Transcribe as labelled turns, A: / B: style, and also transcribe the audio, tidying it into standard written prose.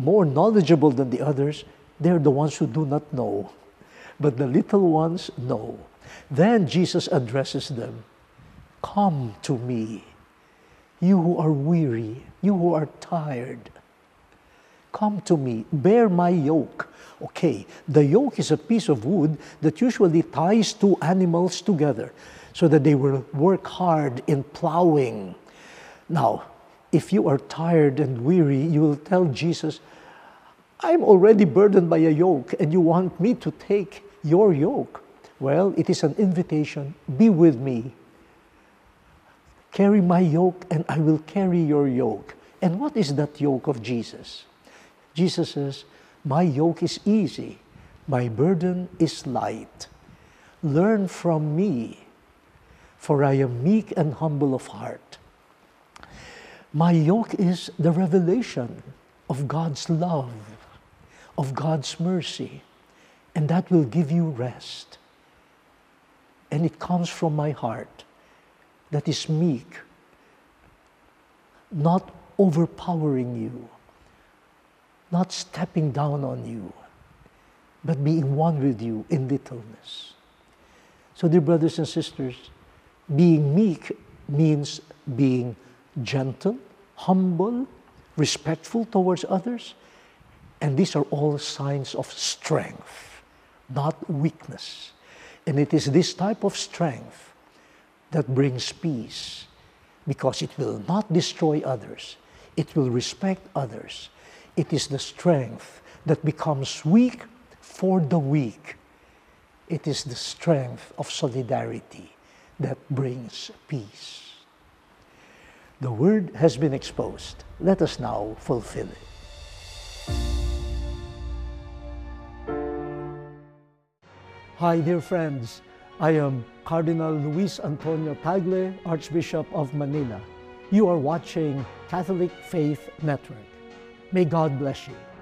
A: more knowledgeable than the others, they're the ones who do not know. But the little ones know. Then Jesus addresses them, "Come to me, you who are weary, you who are tired. Come to me, bear my yoke." Okay, the yoke is a piece of wood that usually ties two animals together so that they will work hard in plowing. Now, if you are tired and weary, you will tell Jesus, "I'm already burdened by a yoke, and you want me to take your yoke." Well, it is an invitation. Be with me. Carry my yoke, and I will carry your yoke. And what is that yoke of Jesus? Jesus says, "My yoke is easy, my burden is light. Learn from me, for I am meek and humble of heart." My yoke is the revelation of God's love, of God's mercy, and that will give you rest. And it comes from my heart that is meek, not overpowering you, not stepping down on you, but being one with you in littleness. So, dear brothers and sisters, being meek means being gentle, humble, respectful towards others, and these are all signs of strength, not weakness. And it is this type of strength that brings peace, because it will not destroy others. It will respect others. It is the strength that becomes weak for the weak. It is the strength of solidarity that brings peace. The word has been exposed. Let us now fulfill it. Hi, dear friends. I am Cardinal Luis Antonio Tagle, Archbishop of Manila. You are watching Catholic Faith Network. May God bless you.